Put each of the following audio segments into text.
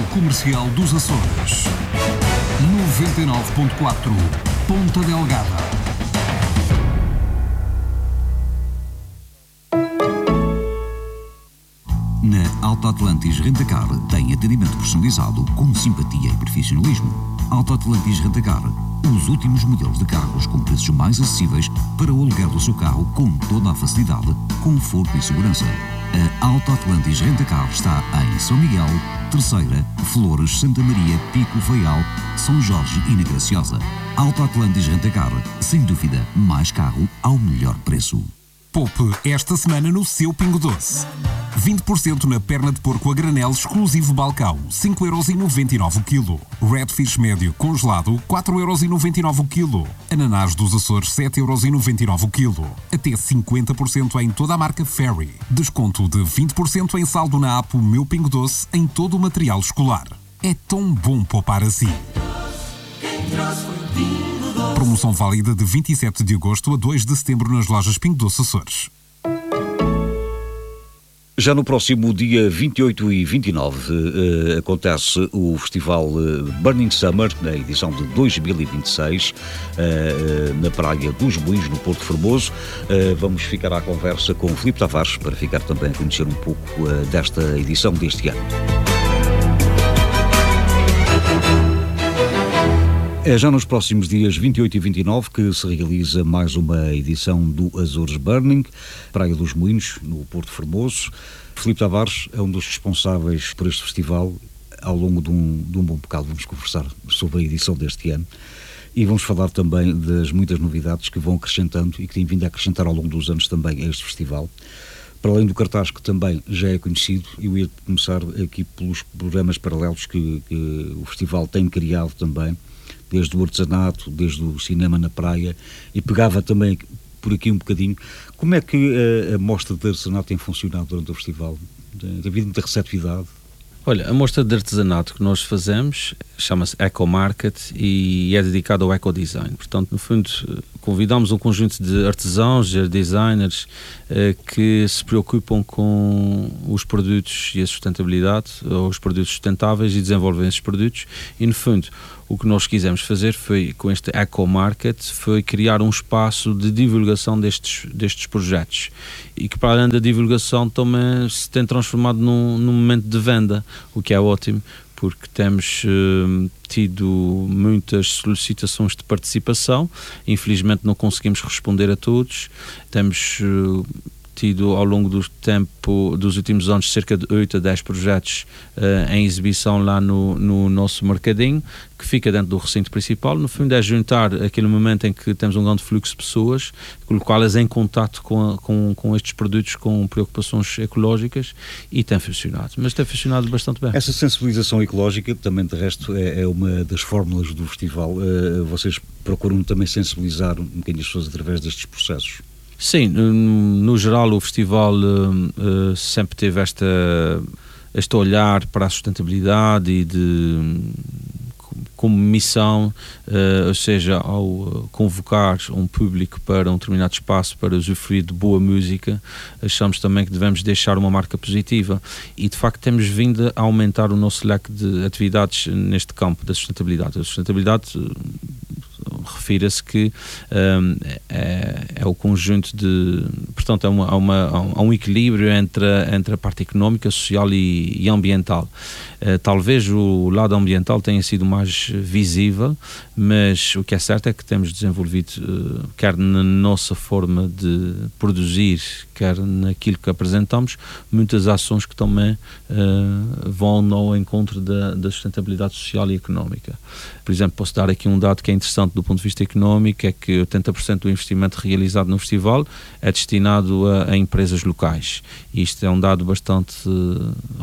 Comercial dos Açores. 99.4 Ponta Delgada. Na Alta Atlantis Rentacar tem atendimento personalizado com simpatia e profissionalismo. Alta Atlantis Rentacar, os últimos modelos de carros com preços mais acessíveis para o aluguer do seu carro com toda a facilidade, conforto e segurança. A Alta Atlantis Rentacar está em São Miguel, Terceira, Flores, Santa Maria, Pico, Faial, São Jorge e na Graciosa. Alta Atlantis Rentacar, sem dúvida, mais carro ao melhor preço. Poupe esta semana no seu Pingo Doce. 20% na perna de porco a granel exclusivo balcão, 5,99€ o quilo. Redfish médio congelado, 4,99€ o quilo. Ananás dos Açores, 7,99€ o quilo. Até 50% em toda a marca Ferry. Desconto de 20% em saldo na app Meu Pingo Doce em todo o material escolar. É tão bom poupar assim. Promoção válida de 27 de agosto a 2 de setembro nas lojas Pingo Doce Açores. Já no próximo dia 28 e 29 acontece o festival Burning Summer, na edição de 2026, na Praia dos Moinhos, no Porto Formoso. Vamos ficar à conversa com o Filipe Tavares para ficar também a conhecer um pouco desta edição deste ano. É já nos próximos dias 28 e 29 que se realiza mais uma edição do Azores Burning, Praia dos Moinhos, no Porto Formoso. Filipe Tavares é um dos responsáveis por este festival. Ao longo de um bom bocado vamos conversar sobre a edição deste ano e vamos falar também das muitas novidades que vão acrescentando e que têm vindo a acrescentar ao longo dos anos também a este festival. Para além do cartaz, que também já é conhecido, eu ia começar aqui pelos programas paralelos que o festival tem criado também, desde o artesanato, desde o cinema na praia, e pegava também por aqui um bocadinho. Como é que a mostra de artesanato tem funcionado durante o festival? Tem havido muita receptividade? Olha, a mostra de artesanato que nós fazemos chama-se Eco Market e é dedicada ao ecodesign. Portanto, no fundo, convidamos um conjunto de artesãos, de designers que se preocupam com os produtos e a sustentabilidade, ou os produtos sustentáveis, e desenvolvem esses produtos. E, no fundo, o que nós quisemos fazer foi, com este Eco Market, foi criar um espaço de divulgação destes projetos e que, para além da divulgação, também se tem transformado num momento de venda, o que é ótimo, porque temos tido muitas solicitações de participação. Infelizmente não conseguimos responder a todos. Temos tido ao longo do tempo, dos últimos anos, cerca de 8 a 10 projetos em exibição lá no nosso mercadinho, que fica dentro do recinto principal. No fundo é juntar aquele momento em que temos um grande fluxo de pessoas, colocá-las em contato com estes produtos com preocupações ecológicas, e tem funcionado, mas tem funcionado bastante bem. Essa sensibilização ecológica também, de resto, é uma das fórmulas do festival. Vocês procuram também sensibilizar um bocadinho as pessoas através destes processos? Sim, no geral o festival sempre teve este olhar para a sustentabilidade e como missão, ou seja, ao convocar um público para um determinado espaço para usufruir de boa música, achamos também que devemos deixar uma marca positiva, e de facto temos vindo a aumentar o nosso leque de atividades neste campo da sustentabilidade. A sustentabilidade refira-se que é o conjunto de... Portanto, há um equilíbrio entre a parte económica, social e ambiental. Talvez o lado ambiental tenha sido mais visível, mas o que é certo é que temos desenvolvido, quer na nossa forma de produzir, quer naquilo que apresentamos, muitas ações que também vão ao encontro da sustentabilidade social e económica. Por exemplo, posso dar aqui um dado que é interessante do ponto de vista económico, é que 80% do investimento realizado no festival é destinado a empresas locais. Isto é um dado bastante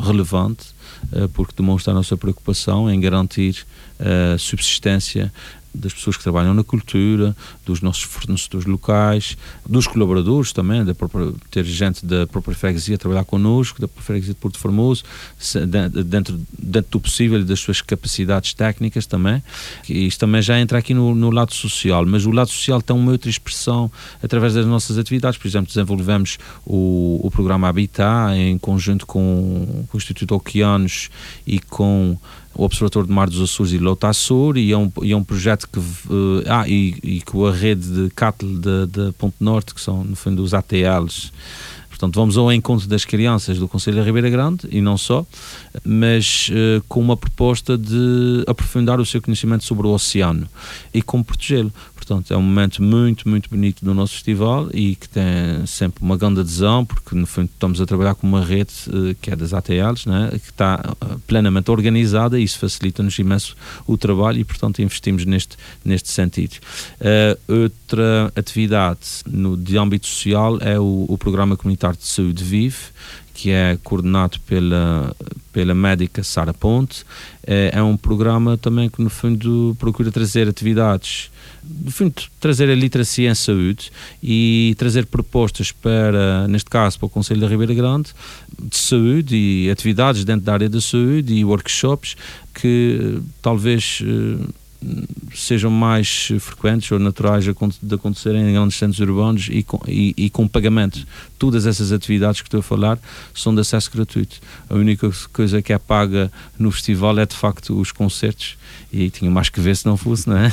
relevante, porque demonstra a nossa preocupação em garantir a subsistência das pessoas que trabalham na cultura, dos nossos fornecedores locais, dos colaboradores também, ter gente da própria freguesia a trabalhar connosco, da própria freguesia de Porto Formoso, dentro do possível e das suas capacidades técnicas também. E isto também já entra aqui no lado social, mas o lado social tem uma outra expressão através das nossas atividades. Por exemplo, desenvolvemos o programa Habitat em conjunto com o Instituto Oceanos e com o Observatório do Mar dos Açores e Lota Açor, e é um projeto que com a rede de CATL da Ponte Norte, que são no fundo os ATLs. Portanto, vamos ao encontro das crianças do Concelho da Ribeira Grande, e não só, mas com uma proposta de aprofundar o seu conhecimento sobre o oceano e como protegê-lo. Portanto, é um momento muito, muito bonito do nosso festival e que tem sempre uma grande adesão, porque no fundo estamos a trabalhar com uma rede que é das ATLs, né, que está plenamente organizada, e isso facilita-nos imenso o trabalho, e portanto investimos neste sentido. Outra atividade de âmbito social é o Programa Comunitário de Saúde Vive, que é coordenado pela médica Sara Ponte. É um programa também que no fundo procura trazer atividades, no fundo trazer a literacia em saúde e trazer propostas neste caso para o Concelho da Ribeira Grande, de saúde e atividades dentro da área da saúde e workshops que talvez sejam mais frequentes ou naturais de acontecerem em grandes centros urbanos e com pagamento. Todas essas atividades que estou a falar são de acesso gratuito. A única coisa que é paga no festival é de facto os concertos, e tinha mais que ver se não fosse, não é?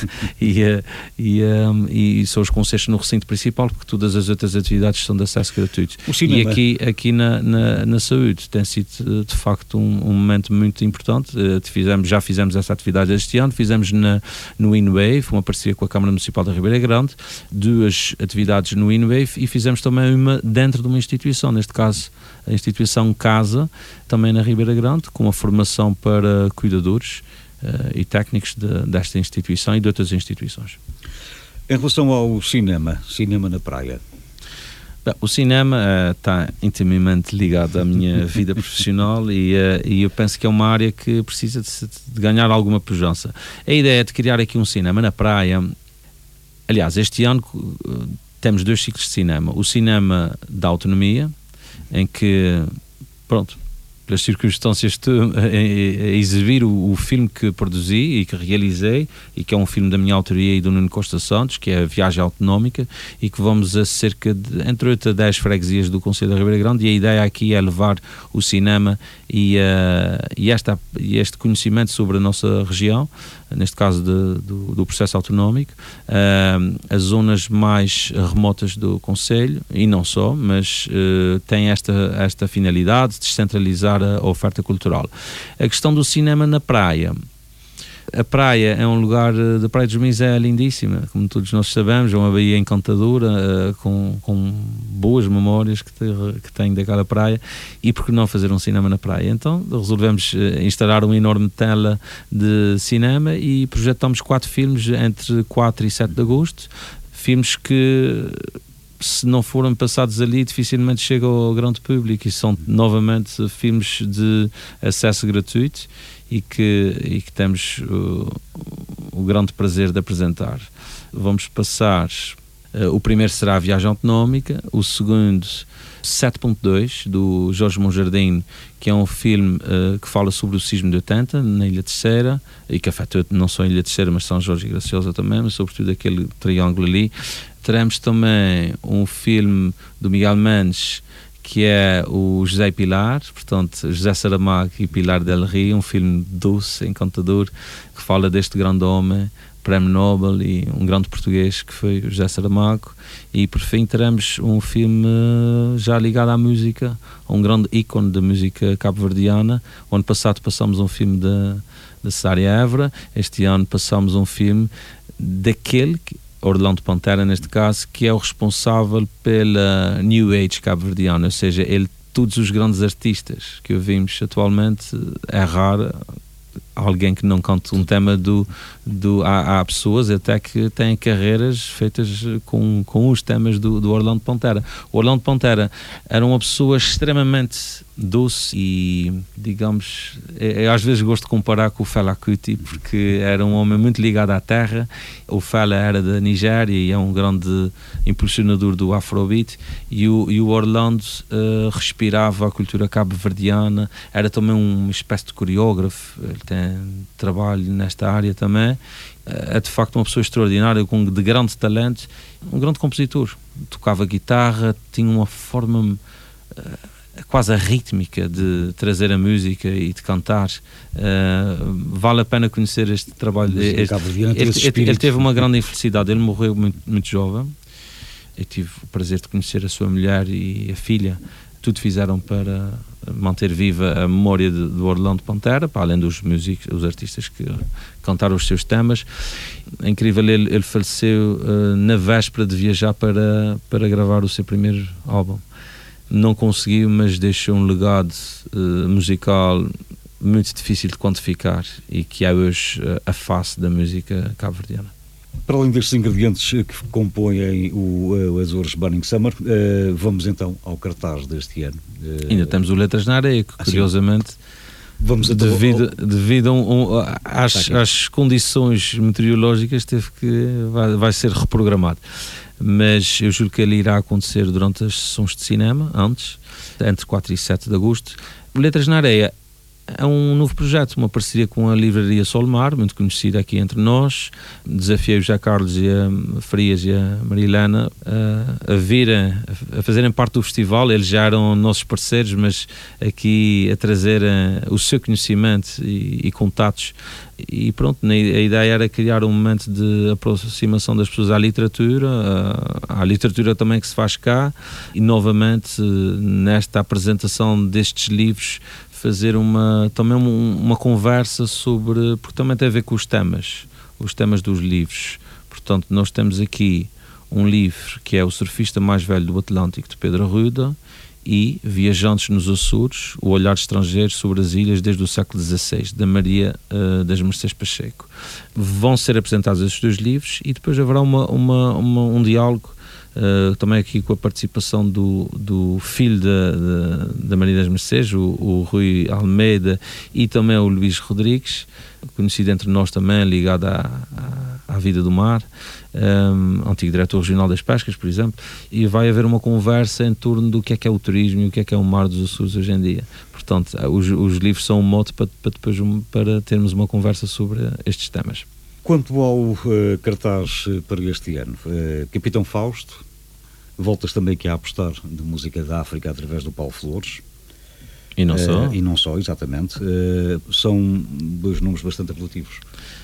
E são os concertos no recinto principal, porque todas as outras atividades são de acesso gratuito. E aqui na saúde tem sido de facto um momento muito importante. Já fizemos essa atividade este ano, fizemos no InWave, uma parceria com a Câmara Municipal da Ribeira Grande, 2 atividades no InWave, e fizemos também uma dentro de uma instituição, neste caso a instituição Casa, também na Ribeira Grande, com a formação para cuidadores e técnicos desta instituição e de outras instituições. Em relação ao cinema na praia? Bem, o cinema está intimamente ligado à minha vida profissional e eu penso que é uma área que precisa de ganhar alguma pujança. A ideia de criar aqui um cinema na praia, aliás, este ano temos 2 ciclos de cinema. O cinema da autonomia, em que, pronto, pelas circunstâncias, estou a exibir o filme que produzi e que realizei, e que é um filme da minha autoria e do Nuno Costa Santos, que é a Viagem Autonómica, e que vamos a cerca de entre 8 a 10 freguesias do Concelho da Ribeira Grande, e a ideia aqui é levar o cinema e este conhecimento sobre a nossa região, neste caso do processo autonómico, as zonas mais remotas do Concelho, e não só, mas tem esta finalidade de descentralizar a oferta cultural. A questão do cinema na praia. A praia é um lugar, da Praia dos Minhos é lindíssima, como todos nós sabemos, é uma baía encantadora, com boas memórias que tenho daquela praia, e por que não fazer um cinema na praia? Então resolvemos instalar uma enorme tela de cinema e projetamos 4 filmes entre 4 e 7 de agosto, filmes que, se não forem passados ali, dificilmente chegam ao grande público, e são novamente filmes de acesso gratuito e que temos o grande prazer de apresentar. Vamos passar, o primeiro será a Viagem Autonómica, o segundo 7.2 do Jorge Monjardim, que é um filme que fala sobre o sismo de 80 na Ilha Terceira, e que afetou não só a Ilha Terceira, mas São Jorge e Graciosa também, mas sobretudo aquele triângulo ali. Teremos também um filme do Miguel Mendes, que é o José e Pilar, portanto José Saramago e Pilar del Rio, um filme doce, encantador, que fala deste grande homem, prémio Nobel e um grande português que foi o José Saramago. E por fim teremos um filme já ligado à música, um grande ícone da música cabo-verdiana. O ano passado passamos um filme da Sária Évora, este ano passamos um filme daquele Orlando Pantera, neste caso, que é o responsável pela New Age cabo-verdiana, ou seja, todos os grandes artistas que ouvimos atualmente, é raro alguém que não cante um tema há pessoas até que têm carreiras feitas com os temas do Orlando Pantera. O Orlando Pantera era uma pessoa extremamente doce e, digamos, eu às vezes gosto de comparar com o Fela Kuti, porque era um homem muito ligado à terra. O Fela era da Nigéria e é um grande impulsionador do Afrobeat, e o Orlando respirava a cultura cabo-verdiana, era também uma espécie de coreógrafo, ele tem trabalho nesta área também. É de facto uma pessoa extraordinária, de grande talento, um grande compositor, tocava guitarra, tinha uma forma quase rítmica de trazer a música e de cantar. Vale a pena conhecer este trabalho. Ele teve uma grande infelicidade, ele morreu muito, muito jovem. Eu tive o prazer de conhecer a sua mulher e a filha. Tudo fizeram para manter viva a memória do Orlando Pantera, para além dos músicos, os artistas que cantaram os seus temas. É incrível, ele faleceu na véspera de viajar para gravar o seu primeiro álbum. Não conseguiu, mas deixou um legado musical muito difícil de quantificar e que é hoje a face da música cabo-verdiana. Para além destes ingredientes que compõem o Azores Burning Summer, vamos então ao cartaz deste ano. Ainda temos o Letras na Areia, que curiosamente, vamos devido às condições meteorológicas, vai ser reprogramado. Mas eu julgo que ele irá acontecer durante as sessões de cinema, antes, entre 4 e 7 de agosto. Letras na Areia é um novo projeto, uma parceria com a Livraria Solmar, muito conhecida aqui entre nós. Desafiei o José Carlos e a Frias e a Marilena a virem, a fazerem parte do festival. Eles já eram nossos parceiros, mas aqui a trazerem o seu conhecimento e contatos. E pronto, a ideia era criar um momento de aproximação das pessoas à literatura também que se faz cá, e novamente nesta apresentação destes livros fazer também uma conversa sobre, porque também tem a ver com os temas dos livros. Portanto, nós temos aqui um livro que é O Surfista Mais Velho do Atlântico, de Pedro Arruda, e Viajantes nos Açores, o olhar estrangeiro sobre as ilhas desde o século XVI, da Maria das Mercês Pacheco. Vão ser apresentados estes dois livros e depois haverá um diálogo, também aqui com a participação do filho da Maria das Mercês, o Rui Almeida, e também o Luís Rodrigues, conhecido entre nós também, ligado à vida do mar, antigo diretor regional das pescas, por exemplo, e vai haver uma conversa em torno do que é o turismo e o que é o mar dos Açores hoje em dia. Portanto, os livros são um mote para termos uma conversa sobre estes temas. Quanto ao cartaz para este ano, Capitão Fausto, voltas também aqui a apostar de música da África através do Paulo Flores. E não só? E não só, exatamente. São dois nomes bastante apelativos.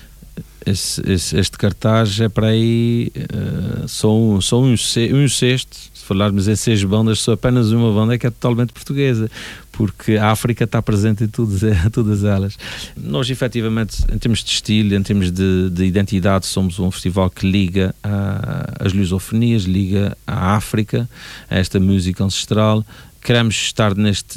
Este cartaz é para aí só um sexto. Se falarmos em 6 bandas, só apenas uma banda que é totalmente portuguesa, porque a África está presente em todas elas. Nós, efetivamente, em termos de estilo, em termos de identidade, somos um festival que liga as lusofonias, liga à África, a esta música ancestral. Queremos estar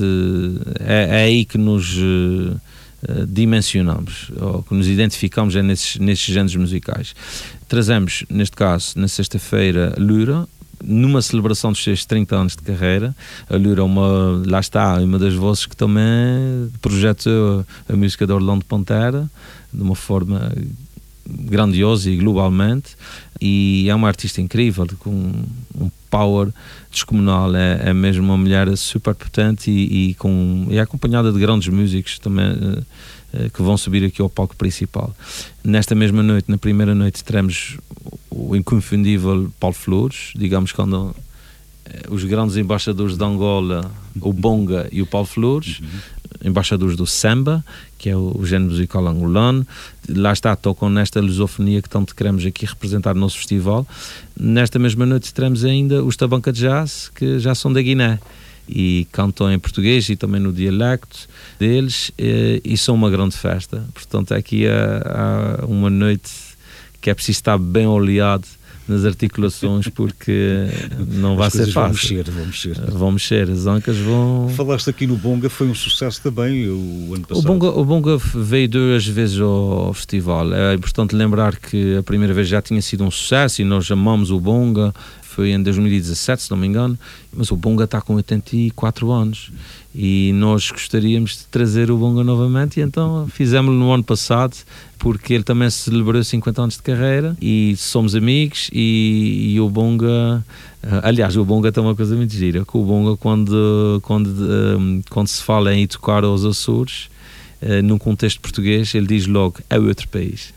é aí que nos dimensionamos, ou que nos identificamos nesses géneros musicais. Trazemos, neste caso, na sexta-feira, Lura, numa celebração dos seus 30 anos de carreira. A Lura é uma das vozes que também projetou a música de Orlando Pantera de uma forma grandiosa e globalmente, e é uma artista incrível, com um power descomunal. É mesmo uma mulher super potente e é acompanhada de grandes músicos também que vão subir aqui ao palco principal. Nesta mesma noite, na primeira noite, teremos o inconfundível Paulo Flores, digamos, quando os grandes embaixadores de Angola, o Bonga e o Paulo Flores, embaixadores do samba, que é o género musical angolano. Lá está, tocam nesta lusofonia que tanto queremos aqui representar no nosso festival. Nesta mesma noite teremos ainda os Tabanca de Jazz, que já são da Guiné e cantam em português e também no dialecto deles, e são uma grande festa. Portanto, aqui há uma noite que é preciso estar bem oleado nas articulações, porque não vai ser fácil. Vão mexer, as ancas vão... Falaste aqui no Bonga, foi um sucesso também o ano passado. O Bonga veio 2 vezes ao festival. É importante lembrar que a primeira vez já tinha sido um sucesso e nós amamos o Bonga. Foi em 2017, se não me engano, mas o Bonga está com 84 anos e nós gostaríamos de trazer o Bonga novamente, e então fizemos-lo no ano passado, porque ele também celebrou 50 anos de carreira e somos amigos, e o Bonga... Aliás, o Bonga tem uma coisa muito gira, que o Bonga, quando se fala em tocar aos Açores, num contexto português, ele diz logo, é outro país.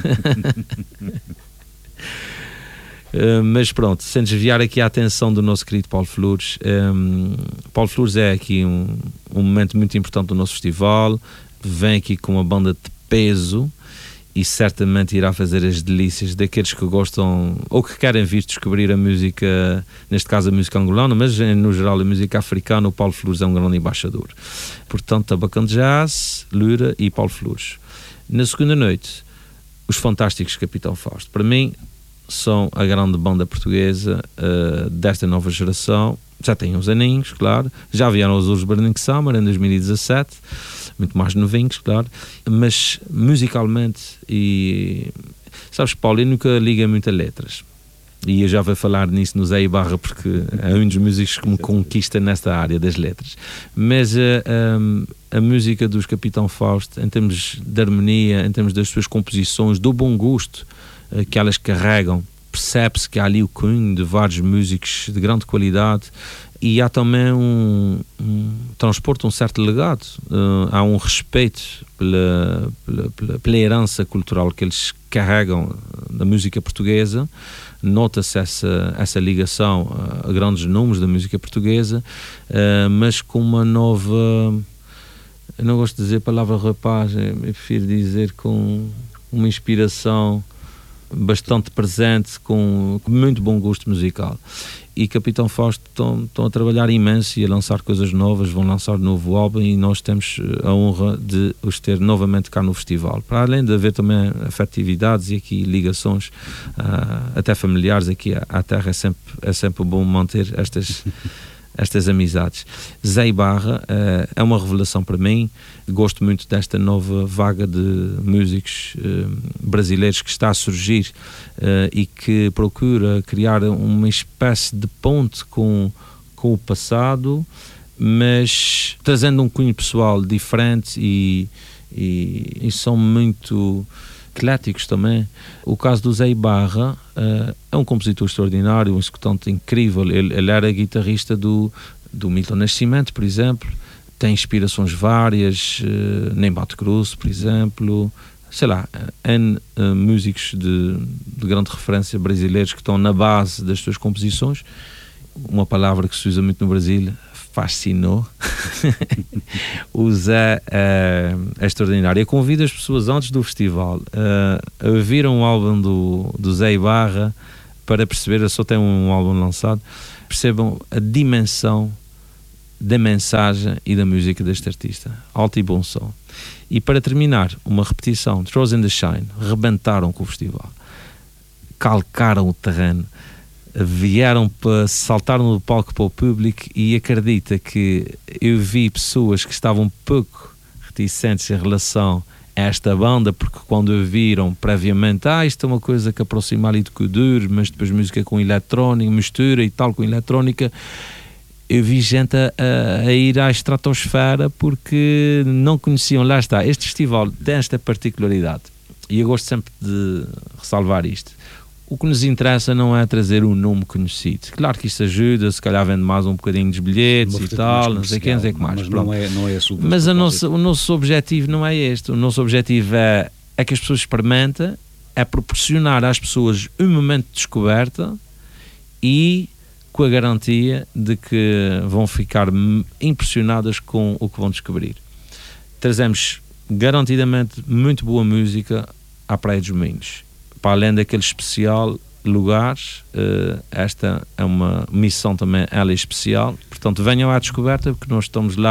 Mas pronto, sem desviar aqui a atenção do nosso querido Paulo Flores. Paulo Flores é aqui um momento muito importante do nosso festival, vem aqui com uma banda de peso e certamente irá fazer as delícias daqueles que gostam ou que querem vir descobrir a música, neste caso a música angolana, mas no geral a música africana. O Paulo Flores é um grande embaixador. Portanto, Tabacan Jazz, Lura e Paulo Flores. Na segunda noite, os fantásticos Capitão Fausto. Para mim, são a grande banda portuguesa desta nova geração. Já têm uns aninhos, claro. Já vieram aos Azores Burning Summer em 2017, muito mais novinhos, claro. Mas musicalmente, e sabes, Paulo, eu nunca ligo muito a letras. E eu já vou falar nisso no Zé Ibarra, porque é um dos músicos que me conquista nesta área das letras. Mas a música dos Capitão Fausto, em termos de harmonia, em termos das suas composições, do bom gosto que elas carregam, percebe-se que há ali o cunho de vários músicos de grande qualidade, e há também transporta um certo legado, há um respeito pela herança cultural que eles carregam da música portuguesa. Nota-se essa ligação a grandes nomes da música portuguesa, mas com uma nova, eu não gosto de dizer a palavra roupagem, eu prefiro dizer com uma inspiração bastante presente, com muito bom gosto musical. E Capitão Fausto estão a trabalhar imenso e a lançar coisas novas, vão lançar um novo álbum, e nós temos a honra de os ter novamente cá no festival. Para além de haver também afetividades e aqui ligações até familiares, aqui à terra é sempre bom manter estas amizades. Zé Ibarra é uma revelação para mim. Gosto muito desta nova vaga de músicos brasileiros que está a surgir e que procura criar uma espécie de ponte com o passado, mas trazendo um cunho pessoal diferente, e são muito ecléticos também. O caso do Zé Ibarra é um compositor extraordinário, um executante incrível. Ele era guitarrista do Milton Nascimento, por exemplo. Tem inspirações várias, nem Mato Grosso, por exemplo. Sei lá, N músicos de grande referência brasileiros que estão na base das suas composições. Uma palavra que se usa muito no Brasil, fascinou. O Zé é extraordinário. Eu convido as pessoas antes do festival a ouvir um álbum do Zé Ibarra para perceber, eu só tenho um álbum lançado, percebam a dimensão da mensagem e da música deste artista. Alto e bom som. E para terminar, uma repetição de Rose in the Shine. Rebentaram com o festival, calcaram o terreno, vieram para saltar no palco para o público, e acredita que eu vi pessoas que estavam um pouco reticentes em relação a esta banda, porque quando a viram previamente, isto é uma coisa que aproxima ali de Kuduro, mas depois música com eletrónica, mistura e tal com eletrónica, eu vi gente a ir à estratosfera porque não conheciam. Lá está, este festival tem esta particularidade, e eu gosto sempre de ressalvar isto. O que nos interessa não é trazer um nome conhecido. Claro que isto ajuda, se calhar vende mais um bocadinho dos bilhetes e tal, não sei quem, não sei o que mais. Mas não é mas o nosso objetivo não é este. O nosso objetivo é que as pessoas experimentem, é proporcionar às pessoas um momento de descoberta, e com a garantia de que vão ficar impressionadas com o que vão descobrir. Trazemos garantidamente muito boa música à Praia dos Moinhos. Para além daquele especial lugares, esta é uma missão também ela especial. Portanto, venham à descoberta, porque nós estamos lá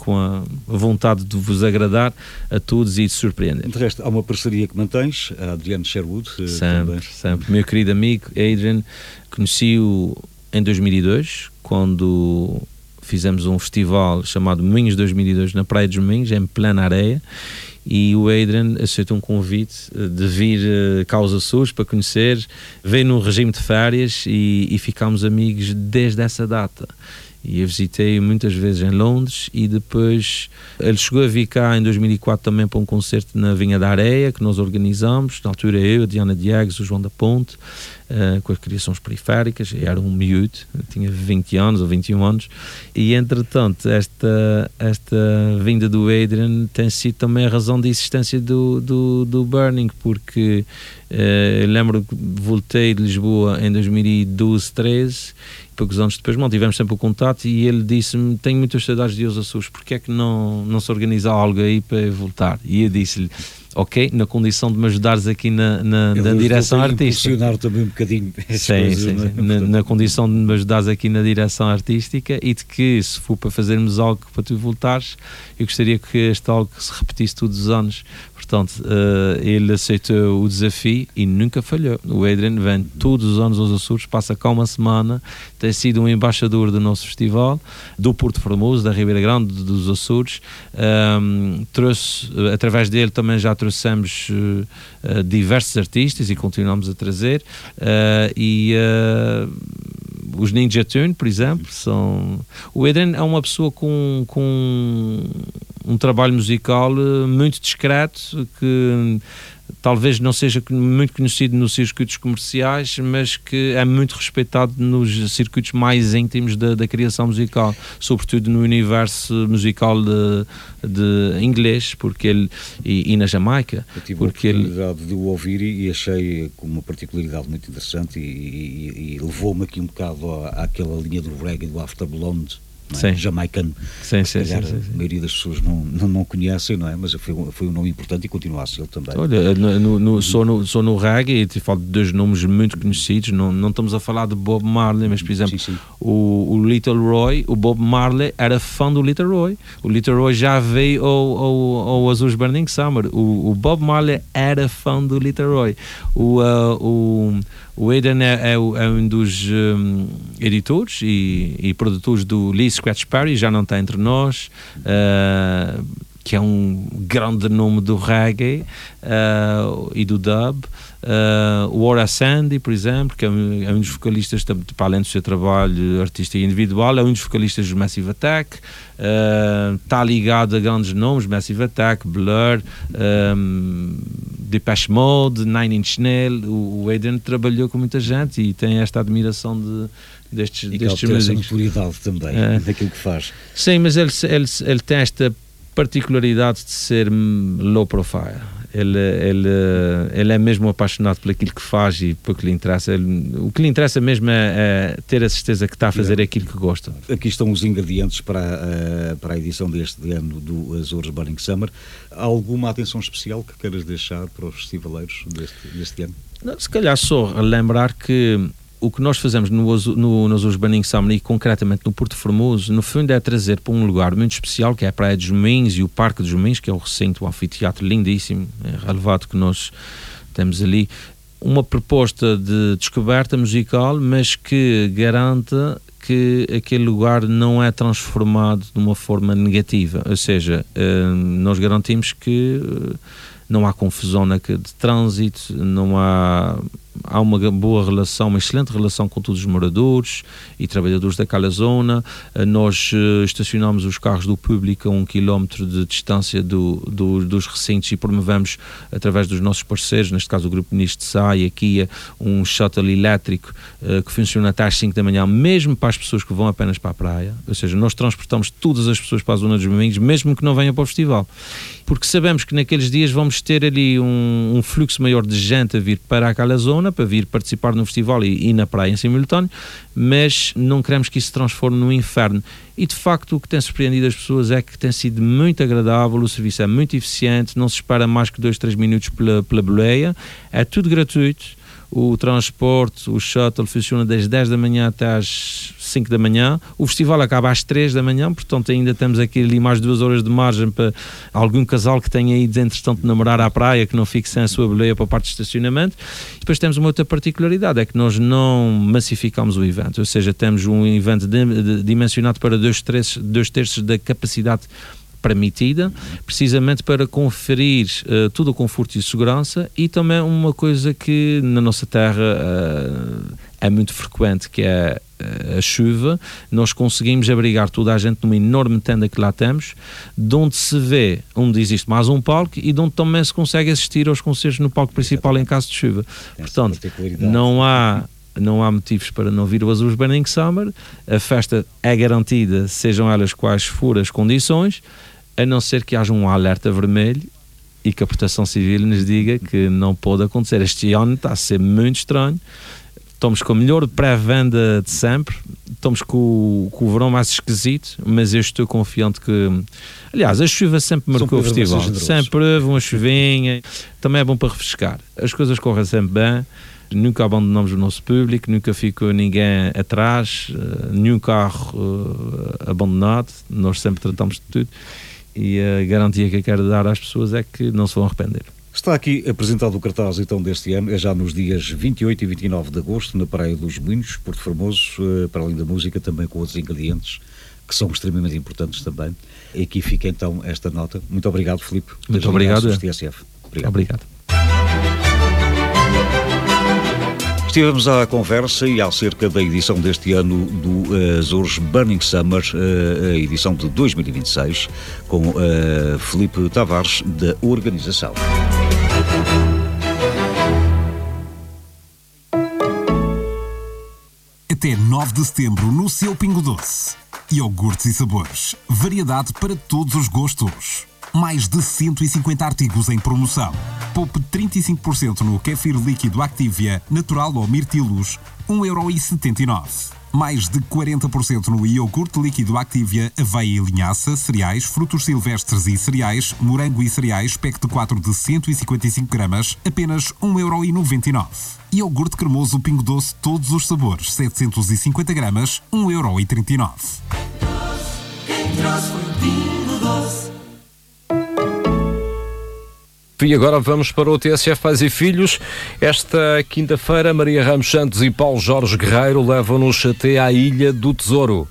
com a vontade de vos agradar a todos e de surpreender. De resto, há uma parceria que mantens, a Adriano Sherwood. Sempre. Meu querido amigo Adrian, conheci-o em 2002, quando fizemos um festival chamado Moinhos 2002 na Praia dos Moinhos, em plena areia, e o Adrian aceitou um convite de vir cá aos Açores para conhecer, veio num regime de férias e ficámos amigos desde essa data. E eu visitei muitas vezes em Londres, e depois ele chegou a vir cá em 2004 também para um concerto na Vinha da Areia que nós organizámos, na altura eu, a Diana Diegues, o João da Ponte, com as criações periféricas. Eu era um miúdo, tinha 20 anos ou 21 anos, e entretanto esta vinda do Adrian tem sido também a razão da existência do Burning, porque eu lembro que voltei de Lisboa em 2012, 13, poucos anos depois mantivemos sempre o contato, e ele disse-me: tenho muitas saudades de os Açores, porque é que não se organiza algo aí para eu voltar? E eu disse-lhe: ok, na condição de me ajudares aqui na direção artística. Impulsionar também um bocadinho. Sim. Na condição de me ajudares aqui na direção artística, e de que, se for para fazermos algo para tu voltares, eu gostaria que este algo se repetisse todos os anos. Portanto, ele aceitou o desafio e nunca falhou. O Adrian vem todos os anos aos Açores, passa cá uma semana, tem sido um embaixador do nosso festival, do Porto Formoso, da Ribeira Grande, dos Açores. Trouxe, através dele também já trouxemos diversos artistas e continuamos a trazer. Os Ninja Tune, por exemplo, o Adrian é uma pessoa com um trabalho musical muito discreto, que talvez não seja muito conhecido nos circuitos comerciais, mas que é muito respeitado nos circuitos mais íntimos da criação musical, sobretudo no universo musical de inglês, porque ele e na Jamaica. Eu tive a oportunidade de o ouvir e achei com uma particularidade muito interessante, e levou-me aqui um bocado àquela linha do reggae, do After Blonde, jamaicano. Sim. A maioria das pessoas não conhecem, não é? Mas foi um nome importante e continua a ser também. Olha, só no reggae, e te falo de dois nomes muito conhecidos. Não estamos a falar de Bob Marley, mas, por exemplo, sim. O Little Roy, o Bob Marley era fã do Little Roy. O Little Roy já veio ao Azores Burning Summer. O Bob Marley era fã do Little Roy. O Adrian é um dos editores e produtores do Lee Scratch Perry, já não está entre nós, que é um grande nome do reggae e do dub. O Ora Sandy, por exemplo, que é um dos vocalistas, para além do seu trabalho artístico individual, é um dos vocalistas do Massive Attack. Está ligado a grandes nomes: Massive Attack, Blur, Depeche Mode, Nine Inch Nails. O Adrian trabalhou com muita gente e tem esta admiração destes músicos. E autoridade também daquilo que faz. Sim, mas ele tem esta particularidade de ser low profile. Ele é mesmo apaixonado por aquilo que faz e por que lhe interessa. O que lhe interessa mesmo é ter a certeza que está a fazer aquilo que gosta. Aqui estão os ingredientes para a edição deste ano do Azores Burning Summer. Há alguma atenção especial que queiras deixar para os festivaleiros deste ano? Se calhar só lembrar que o que nós fazemos no Azores Burning Summer, e concretamente no Porto Formoso, no fundo é trazer para um lugar muito especial, que é a Praia dos Moinhos e o Parque dos Moinhos, que é o recinto, o anfiteatro lindíssimo, relevado que nós temos ali, uma proposta de descoberta musical, mas que garante que aquele lugar não é transformado de uma forma negativa. Ou seja, nós garantimos que não há confusão de trânsito, não há uma boa relação, uma excelente relação com todos os moradores e trabalhadores daquela zona. Nós estacionamos os carros do público a 1 km de distância dos recintos e promovemos, através dos nossos parceiros, neste caso o Grupo Nisto de Sá e a Kia, um shuttle elétrico que funciona até às 5 da manhã, mesmo para as pessoas que vão apenas para a praia. Ou seja, nós transportamos todas as pessoas para a zona dos Moinhos, mesmo que não venham para o festival, porque sabemos que naqueles dias vamos ter ali um fluxo maior de gente a vir para aquela zona, para vir participar no festival e na praia em simultâneo, mas não queremos que isso se transforme num inferno. E de facto o que tem surpreendido as pessoas é que tem sido muito agradável, o serviço é muito eficiente, não se espera mais que 2-3 minutos pela boleia, é tudo gratuito. o transporte, o shuttle funciona das 10 da manhã até às 5 da manhã. O festival acaba às 3 da manhã, portanto ainda temos aqui ali mais 2 horas de margem para algum casal que tenha ido, entretanto, namorar à praia, que não fique sem a sua boleia para a parte de estacionamento. Depois temos uma outra particularidade, é que nós não massificamos o evento, ou seja, temos um evento dimensionado para 2/3 da capacidade permitida, precisamente para conferir todo o conforto e segurança, e também uma coisa que na nossa terra é muito frequente, que é a chuva. Nós conseguimos abrigar toda a gente numa enorme tenda que lá temos, de onde se vê, onde existe mais um palco e de onde também se consegue assistir aos concertos no palco principal em caso de chuva. Portanto, não há motivos para não vir o Azores Burning Summer. A festa é garantida, sejam elas quais forem as condições, a não ser que haja um alerta vermelho e que a Proteção Civil nos diga que não pode acontecer. Este ano está a ser muito estranho. Estamos com a melhor pré-venda de sempre, estamos com o verão mais esquisito, mas eu estou confiante que... Aliás, a chuva sempre marcou o festival, sempre houve uma chuvinha, também é bom para refrescar. As coisas correm sempre bem, nunca abandonamos o nosso público, nunca ficou ninguém atrás, nenhum carro abandonado, nós sempre tratamos de tudo, e a garantia que eu quero dar às pessoas é que não se vão arrepender. Está aqui apresentado o cartaz então deste ano, é já nos dias 28 e 29 de agosto, na Praia dos Moinhos, Porto Formoso, para além da música, também com outros ingredientes que são extremamente importantes também. E aqui fica então esta nota. Muito obrigado, Filipe. Muito obrigado. Obrigado. Estivemos à conversa e acerca da edição deste ano do Azores Burning Summer, a edição de 2026, com Filipe Tavares, da organização. Até 9 de setembro no seu Pingo Doce. Iogurtes e sabores. Variedade para todos os gostos. Mais de 150 artigos em promoção. Poupe 35% no kéfir líquido Activia, natural ou mirtilos, 1,79€. Mais de 40% no iogurte líquido Activia, aveia e linhaça, cereais, frutos silvestres e cereais, morango e cereais, pack de 4 de 155 gramas, apenas 1,99€. Iogurte cremoso Pingo Doce, todos os sabores, 750 gramas, 1,39€. Quem trouxe foi o Pingo Doce. E agora vamos para o TSF Pais e Filhos. Esta quinta-feira, Maria Ramos Santos e Paulo Jorge Guerreiro levam-nos até à Ilha do Tesouro.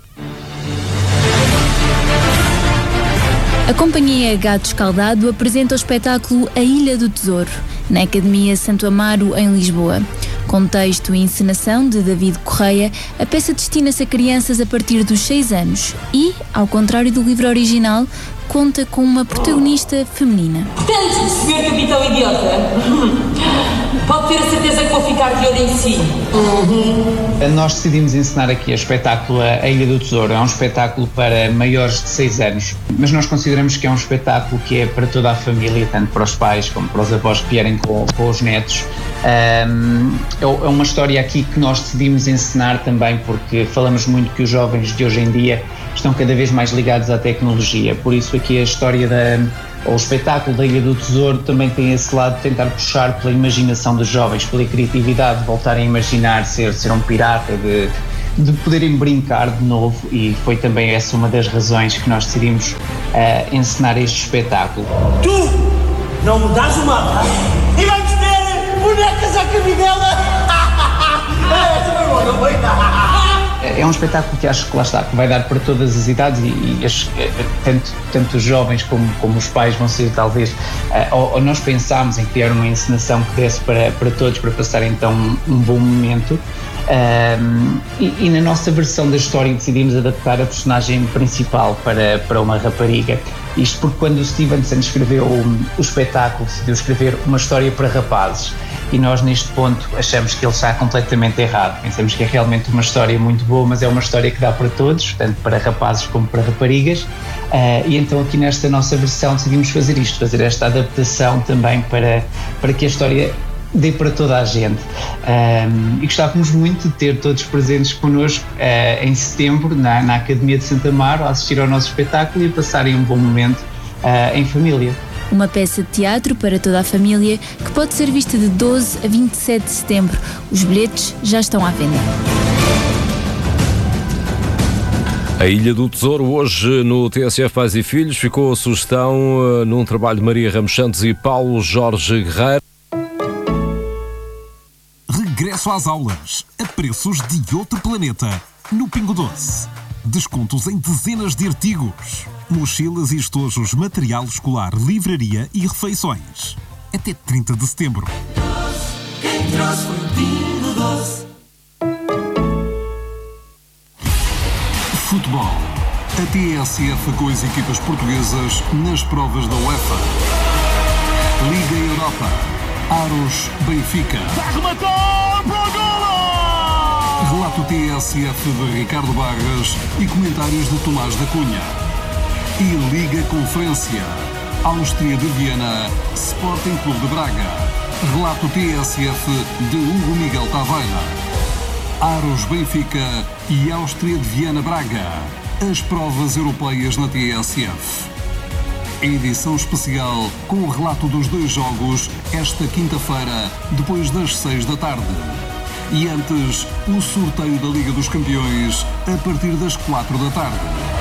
A Companhia Gato Escaldado apresenta o espetáculo A Ilha do Tesouro, na Academia Santo Amaro, em Lisboa. Com texto e encenação de David Correia, a peça destina-se a crianças a partir dos 6 anos e, ao contrário do livro original, conta com uma protagonista feminina. Portanto, Sr. Capitão Idiota, pode ter a certeza que vou ficar de olho em si. Nós decidimos encenar aqui o espetáculo A Ilha do Tesouro. É um espetáculo para maiores de 6 anos, mas nós consideramos que é um espetáculo que é para toda a família, tanto para os pais como para os avós que vierem com os netos. É uma história aqui que nós decidimos encenar também porque falamos muito que os jovens de hoje em dia estão cada vez mais ligados à tecnologia, por isso aqui a história o espetáculo da Ilha do Tesouro também tem esse lado de tentar puxar pela imaginação dos jovens, pela criatividade, de voltarem a imaginar ser um pirata, de poderem brincar de novo, e foi também essa uma das razões que nós decidimos encenar este espetáculo. Tu não me dás o mapa e vamos ter bonecas à cabidela! É um espetáculo que acho que lá está, que vai dar para todas as idades e tanto os jovens como os pais vão ser talvez, ou nós pensámos em criar uma encenação que desse para todos, para passar então um bom momento. E na nossa versão da história decidimos adaptar a personagem principal para uma rapariga. Isto porque quando o Stevenson escreveu o espetáculo, decidiu escrever uma história para rapazes, e nós neste ponto achamos que ele está completamente errado. Pensamos que é realmente uma história muito boa, mas é uma história que dá para todos, tanto para rapazes como para raparigas, e então aqui nesta nossa versão decidimos fazer esta adaptação também para que a história dê para toda a gente, e gostávamos muito de ter todos presentes connosco em setembro na Academia de Santo Amaro, a assistir ao nosso espetáculo e a passarem um bom momento em família. uma peça de teatro para toda a família que pode ser vista de 12 a 27 de setembro. Os bilhetes já estão à venda. A Ilha do Tesouro, hoje no TSF Pais e Filhos, ficou a sugestão num trabalho de Maria Ramos Santos e Paulo Jorge Guerreiro. Regresso às aulas, a preços de outro planeta, no Pingo Doce. Descontos em dezenas de artigos. Mochilas e estojos, material escolar, livraria e refeições. Até 30 de setembro. Quem trouxe foi o Pingo Doce. Futebol. A TSF com as equipas portuguesas nas provas da UEFA. Liga Europa. Aros Benfica. Arrematou para o golo! Relato TSF de Ricardo Barras e comentários de Tomás da Cunha. E Liga Conferência. Áustria de Viena, Sporting Clube de Braga. Relato TSF de Hugo Miguel Taveira. Aros Benfica e Áustria de Viena Braga. As provas europeias na TSF. Edição especial com o relato dos 2 jogos esta quinta-feira, depois das 6 da tarde. E antes, o sorteio da Liga dos Campeões a partir das 4 da tarde.